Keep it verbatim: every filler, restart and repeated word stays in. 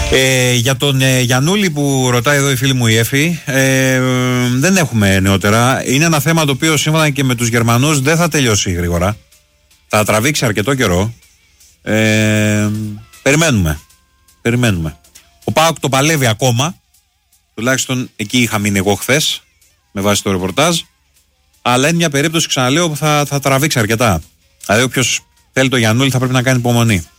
Ε, για τον ε, Γιαννούλη που ρωτάει εδώ η φίλη μου η Εφη, ε, δεν έχουμε νεότερα. Είναι ένα θέμα το οποίο σύμφωνα και με τους Γερμανούς δεν θα τελειώσει γρήγορα. Θα τραβήξει αρκετό καιρό. Ε, περιμένουμε. Περιμένουμε. Ο ΠΑΟΚ το παλεύει ακόμα. Τουλάχιστον εκεί είχα μείνει εγώ χθες με βάση το ρεπορτάζ. Αλλά είναι μια περίπτωση, ξαναλέω, που θα, θα τραβήξει αρκετά. Δηλαδή, όποιος θέλει το Γιαννούλη θα πρέπει να κάνει υπομονή.